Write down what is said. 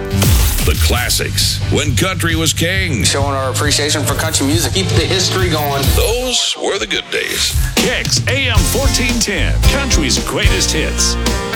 The classics, when country was king. Showing our appreciation for country music. Keep the history going. Those were the good days. Kicks AM 1410, country's greatest hits.